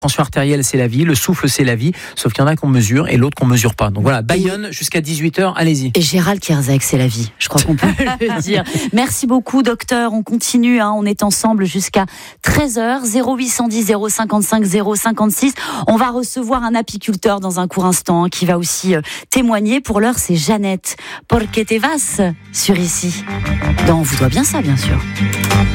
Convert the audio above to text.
tension artérielle, c'est la vie. Le souffle, c'est la vie. Sauf qu'il y en a qu'on mesure et l'autre qu'on mesure pas. Donc voilà, Bayonne jusqu'à 18h, allez-y. Et Gérald Kierzek, c'est la vie. Je crois qu'on peut le dire. Merci beaucoup, docteur. On continue, on est ensemble jusqu'à 13h. 0810 055 056. On va recevoir un apiculteur dans un court instant qui va aussi témoigner. Pour l'heure, c'est Jeannette Porque te vas sur Ici. Dans On vous doit bien ça, bien sûr.